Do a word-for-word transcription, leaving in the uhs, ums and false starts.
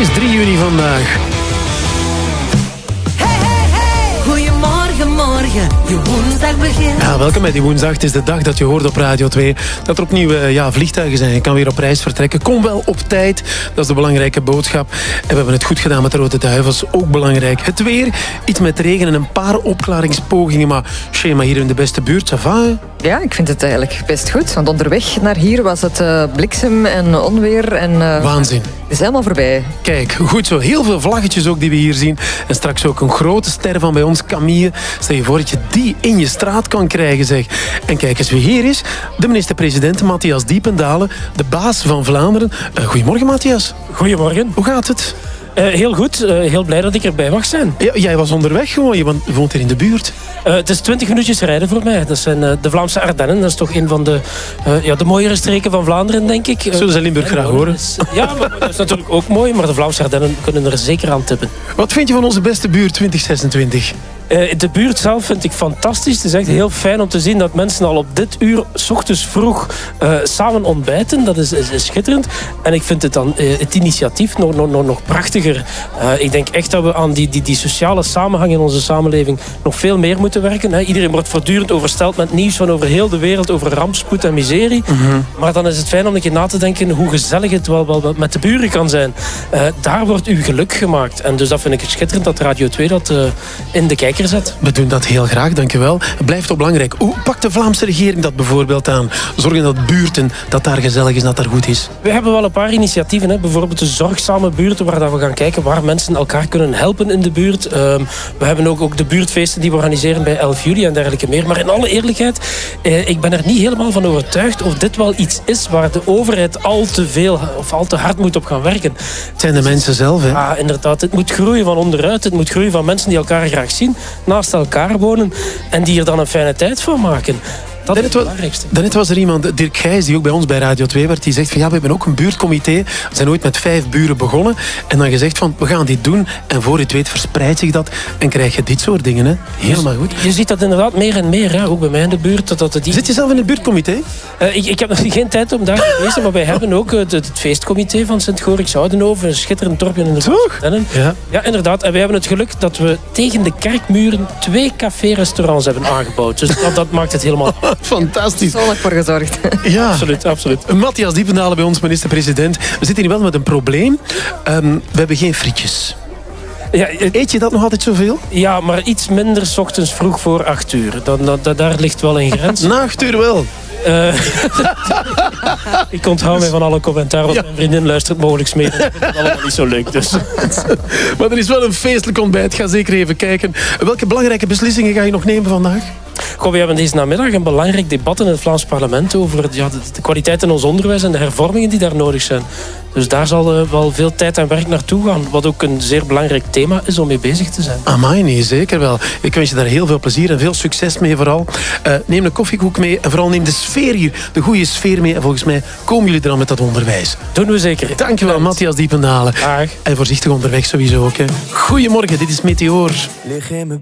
is drie juni vandaag. Hey, hey, hey. Goedemorgen, morgen. Je woensdag begint. Ja, welkom bij die woensdag. Het is de dag dat je hoort op Radio twee dat er opnieuw ja, vliegtuigen zijn. Je kan weer op reis vertrekken. Kom wel op tijd. Dat is de belangrijke boodschap. En we hebben het goed gedaan met de Rode Duivels. Ook belangrijk. Het weer. Iets met regen en een paar opklaringspogingen. Maar schema hier in de beste buurt. Ça va, hè? Ja, ik vind het eigenlijk best goed. Want onderweg naar hier was het uh, bliksem en onweer. En, uh, Waanzin. Het is helemaal voorbij. Kijk, goed zo. Heel veel vlaggetjes ook die we hier zien. En straks ook een grote ster van bij ons, Camille. Stel je voor dat je die in je straat kan krijgen, zeg. En kijk eens wie hier is. De minister-president Matthias Diependalen. De baas van Vlaanderen. Uh, goedemorgen, Matthias. Goedemorgen. Hoe gaat het? Uh, heel goed. Uh, heel blij dat ik erbij mag zijn. Ja, jij was onderweg gewoon. Je woont hier in de buurt. Uh, het is twintig minuutjes rijden voor mij. Dat zijn uh, de Vlaamse Ardennen. Dat is toch een van de, uh, ja, de mooiere streken van Vlaanderen, denk ik. Zullen ze in Limburg graag horen? Is, ja, maar dat is natuurlijk ook mooi. Maar de Vlaamse Ardennen kunnen er zeker aan tippen. Wat vind je van onze beste buurt twintig zesentwintig? Uh, de buurt zelf vind ik fantastisch. Het is echt heel fijn om te zien dat mensen al op dit uur 's ochtends vroeg uh, samen ontbijten. Dat is, is, is schitterend. En ik vind het, dan, uh, het initiatief nog, nog, nog, nog prachtiger. Uh, ik denk echt dat we aan die, die, die sociale samenhang in onze samenleving nog veel meer moeten werken. Hè. Iedereen wordt voortdurend oversteld met nieuws van over heel de wereld, over rampspoed en miserie. Mm-hmm. Maar dan is het fijn om een keer na te denken hoe gezellig het wel, wel met de buren kan zijn. Uh, daar wordt uw geluk gemaakt. En dus dat vind ik het schitterend dat Radio twee dat uh, in de kijker zet. We doen dat heel graag, dankjewel. Het blijft ook belangrijk. Hoe pakt de Vlaamse regering dat bijvoorbeeld aan? Zorgen dat buurten, dat daar gezellig is, dat daar goed is? We hebben wel een paar initiatieven. Hè. Bijvoorbeeld de zorgzame buurten, waar we gaan kijken waar mensen elkaar kunnen helpen in de buurt. Uh, we hebben ook, ook de buurtfeesten die we organiseren bij elf juli en dergelijke meer. Maar in alle eerlijkheid, eh, ik ben er niet helemaal van overtuigd of dit wel iets is waar de overheid al te veel of al te hard moet op gaan werken. Het zijn de mensen zelf, hè? Ja, inderdaad. Het moet groeien van onderuit. Het moet groeien van mensen die elkaar graag zien, naast elkaar wonen en die er dan een fijne tijd van maken. Dat is het belangrijkste. Daarnet was er iemand, Dirk Gijs, die ook bij ons bij Radio twee werd, die zegt van ja, we hebben ook een buurtcomité. We zijn ooit met vijf buren begonnen en dan gezegd van we gaan dit doen en voor je het weet verspreidt zich dat en krijg je dit soort dingen. Hè. Helemaal goed. Je ziet dat inderdaad meer en meer, hè. Ook bij mij in de buurt. Dat, dat die... Zit je zelf in het buurtcomité? Uh, ik, ik heb nog geen tijd om daar te wezen, maar wij hebben ook het, het feestcomité van Sint-Goriks-Oudenhoven, een schitterend dorpje in de Vlaamse. Ja. Ja, inderdaad. En wij hebben het geluk dat we tegen de kerkmuren twee café-restaurants hebben aangebouwd. Dus dat, dat maakt het helemaal... Fantastisch. Zonnig voor gezorgd. Ja. Absoluut, absoluut. Matthias Diependalen bij ons, minister-president. We zitten hier wel met een probleem. Um, we hebben geen frietjes. Ja, eet je dat nog altijd zoveel? Ja, maar iets minder 's ochtends vroeg voor acht uur. Dan, dat, daar ligt wel een grens. Na acht uur wel. Uh, ik onthoud mij van alle commentaar, want ja. Mijn vriendin luistert mogelijk mee. Dat vind ik allemaal niet zo leuk. Dus. Maar er is wel een feestelijk ontbijt. Ga zeker even kijken. Welke belangrijke beslissingen ga je nog nemen vandaag? Goh, we hebben deze namiddag een belangrijk debat in het Vlaams parlement over ja, de, de kwaliteit in ons onderwijs en de hervormingen die daar nodig zijn. Dus daar zal uh, wel veel tijd en werk naartoe gaan. Wat ook een zeer belangrijk thema is om mee bezig te zijn. Amai, nee, zeker wel. Ik wens je daar heel veel plezier en veel succes mee vooral. Uh, neem een koffiekoek mee en vooral neem de sfeer hier, de goede sfeer mee. En volgens mij komen jullie er al met dat onderwijs. Doen we zeker. Dankjewel, Matthias Diependalen. Dag. En voorzichtig onderweg sowieso ook. Hè. Goedemorgen, dit is Meteor.